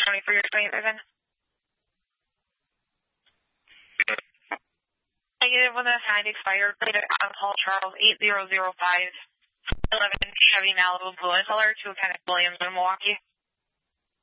County for your 28,000. Negative with a signed expired plate on Paul Charles 8005 11 Chevy Malibu blue in color to Kenneth Williams in Milwaukee.